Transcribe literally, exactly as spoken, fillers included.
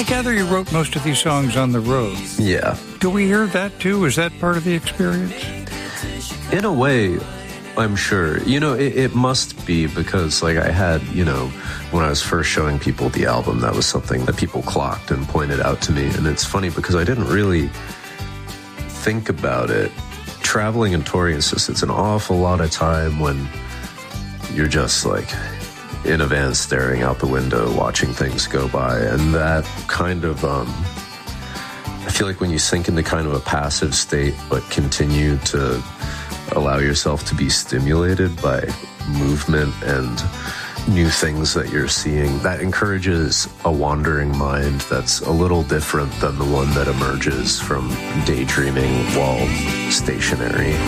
gather you wrote most of these songs on the road. Yeah. Do we hear that too? Is that part of the experience? In a way, I'm sure. You know, it, it must be because, like, I had, you know, when I was first showing people the album, that was something that people clocked and pointed out to me. And it's funny because I didn't really think about it. Traveling and touring, it's just, it's an awful lot of time when you're just, like, in a van staring out the window, watching things go by. And that kind of, um, I feel like when you sink into kind of a passive state, but continue to allow yourself to be stimulated by movement and new things that you're seeing, that encourages a wandering mind that's a little different than the one that emerges from daydreaming while stationary.